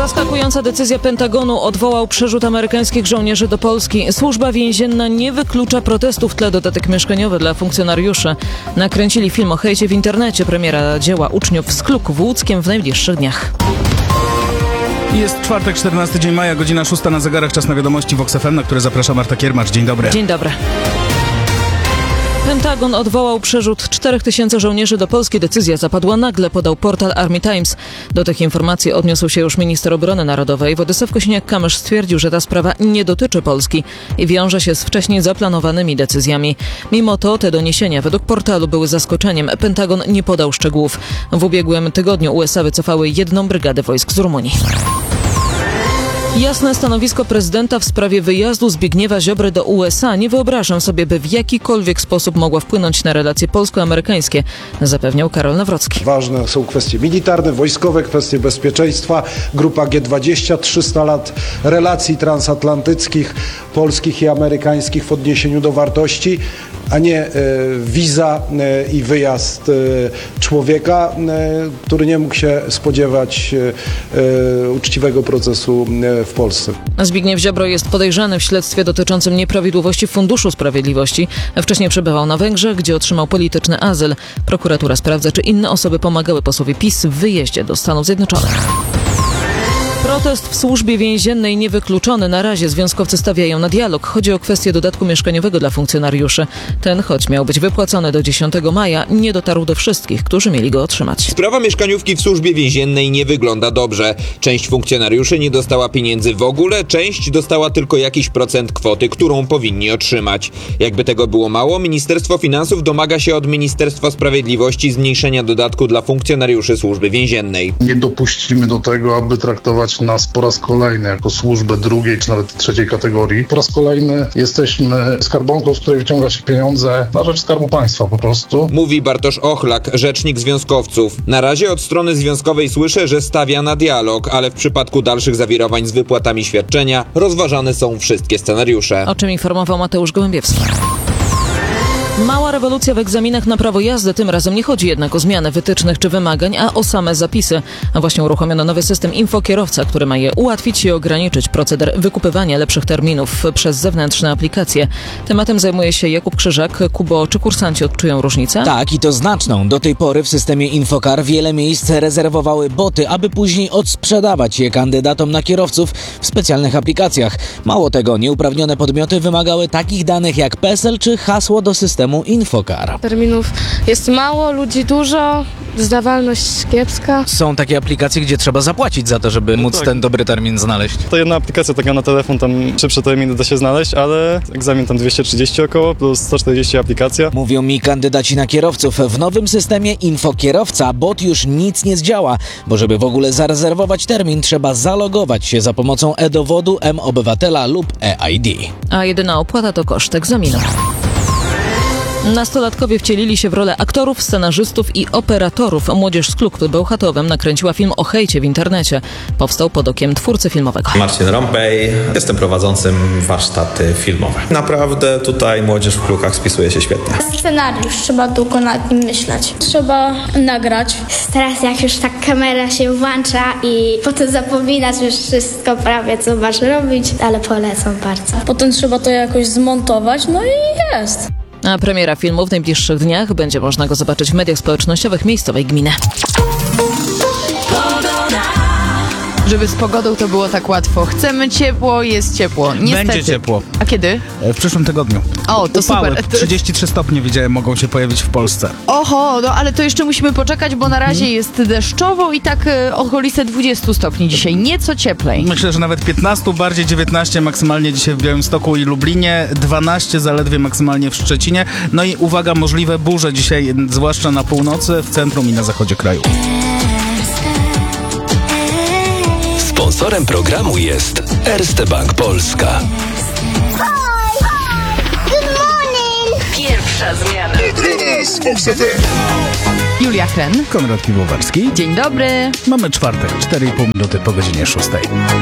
Zaskakująca decyzja Pentagonu odwołał przerzut amerykańskich żołnierzy do Polski. Służba więzienna nie wyklucza protestów w tle dodatek mieszkaniowy dla funkcjonariuszy. Nakręcili film o hejcie w internecie. Premiera dzieła uczniów z Kluk w Łódzkiem w najbliższych dniach. Jest czwartek, 14 dzień maja, godzina 6 na zegarach, czas na wiadomości Vox FM, na które zaprasza Marta Kiermacz. Dzień dobry. Dzień dobry. Pentagon odwołał przerzut 4000 żołnierzy do Polski. Decyzja zapadła nagle, podał portal Army Times. Do tych informacji odniósł się już minister obrony narodowej. Władysław Kosiniak-Kamysz stwierdził, że ta sprawa nie dotyczy Polski i wiąże się z wcześniej zaplanowanymi decyzjami. Mimo to te doniesienia według portalu były zaskoczeniem. Pentagon nie podał szczegółów. W ubiegłym tygodniu USA wycofały 1 brygadę wojsk z Rumunii. Jasne stanowisko prezydenta w sprawie wyjazdu Zbigniewa Ziobry do USA. Nie wyobrażam sobie, by w jakikolwiek sposób mogła wpłynąć na relacje polsko-amerykańskie, zapewniał Karol Nawrocki. Ważne są kwestie militarne, wojskowe, kwestie bezpieczeństwa. Grupa G20, 300 lat relacji transatlantyckich, polskich i amerykańskich w odniesieniu do wartości, a nie wiza i wyjazd człowieka, który nie mógł się spodziewać uczciwego procesu w Polsce. Zbigniew Ziobro jest podejrzany w śledztwie dotyczącym nieprawidłowości w Funduszu Sprawiedliwości. Wcześniej przebywał na Węgrzech, gdzie otrzymał polityczny azyl. Prokuratura sprawdza, czy inne osoby pomagały posłowi PiS w wyjeździe do Stanów Zjednoczonych. Protest w służbie więziennej niewykluczony. Na razie związkowcy stawiają na dialog. Chodzi o kwestię dodatku mieszkaniowego dla funkcjonariuszy. Ten, choć miał być wypłacony do 10 maja, nie dotarł do wszystkich, którzy mieli go otrzymać. Sprawa mieszkaniówki w służbie więziennej nie wygląda dobrze. Część funkcjonariuszy nie dostała pieniędzy w ogóle, część dostała tylko jakiś procent kwoty, którą powinni otrzymać. Jakby tego było mało, Ministerstwo Finansów domaga się od Ministerstwa Sprawiedliwości zmniejszenia dodatku dla funkcjonariuszy służby więziennej. Nie dopuścimy do tego, aby traktować nas po raz kolejny jako służbę drugiej czy nawet trzeciej kategorii. Po raz kolejny jesteśmy skarbonką, z której wyciąga się pieniądze na rzecz Skarbu Państwa po prostu. Mówi Bartosz Ochlak, rzecznik związkowców. Na razie od strony związkowej słyszę, że stawia na dialog, ale w przypadku dalszych zawirowań z wypłatami świadczenia rozważane są wszystkie scenariusze. O czym informował Mateusz Gołębiewski. Mała rewolucja w egzaminach na prawo jazdy. Tym razem nie chodzi jednak o zmianę wytycznych czy wymagań, a o same zapisy. A właśnie uruchomiono nowy system infokierowca, który ma je ułatwić i ograniczyć proceder wykupywania lepszych terminów przez zewnętrzne aplikacje. Tematem zajmuje się Jakub Krzyżak. Kubo, czy kursanci odczują różnicę? Tak, i to znaczną. Do tej pory w systemie Infokar wiele miejsc rezerwowały boty, aby później odsprzedawać je kandydatom na kierowców w specjalnych aplikacjach. Mało tego, nieuprawnione podmioty wymagały takich danych jak PESEL czy hasło do systemu Infokar. Terminów jest mało, ludzi dużo, zdawalność kiepska. Są takie aplikacje, gdzie trzeba zapłacić za to, żeby móc ten dobry termin znaleźć. To jedna aplikacja taka na telefon, tam szybsze terminy da się znaleźć, ale egzamin tam 230 około, plus 140 aplikacja. Mówią mi kandydaci na kierowców. W nowym systemie Infokierowca bot już nic nie zdziała, bo żeby w ogóle zarezerwować termin, trzeba zalogować się za pomocą e-dowodu, m-obywatela lub e-ID. A jedyna opłata to koszt egzaminu. Nastolatkowie wcielili się w rolę aktorów, scenarzystów i operatorów. Młodzież z Kluk w Bełchatowem nakręciła film o hejcie w internecie. Powstał pod okiem twórcy filmowego. Marcin Rąpej, jestem prowadzącym warsztaty filmowe. Naprawdę tutaj młodzież w Klukach spisuje się świetnie. Scenariusz, trzeba długo nad nim myśleć. Trzeba nagrać. Teraz jak już tak kamera się włącza i potem zapominasz już wszystko prawie, co masz robić, ale polecam bardzo. Potem trzeba to jakoś zmontować, no i jest. A premiera filmu w najbliższych dniach. Będzie można go zobaczyć w mediach społecznościowych miejscowej gminy. Żeby z pogodą to było tak łatwo. Chcemy ciepło, jest ciepło. Niestety. Będzie ciepło. A kiedy? W przyszłym tygodniu. O, to upały. super. 33 stopnie widziałem, mogą się pojawić w Polsce. Oho, no ale to jeszcze musimy poczekać, bo na razie jest deszczowo i tak okolice 20 stopni dzisiaj. Nieco cieplej. Myślę, że nawet 15, bardziej 19 maksymalnie dzisiaj w Białymstoku i Lublinie, 12 zaledwie maksymalnie w Szczecinie. No i uwaga, możliwe burze dzisiaj, zwłaszcza na północy, w centrum i na zachodzie kraju. Sponsorem programu jest Erste Bank Polska. Good morning! Pierwsza zmiana. Julia Hren. Konrad Piwowarski. Dzień dobry. Mamy czwartek, 4,5 minuty po godzinie 6.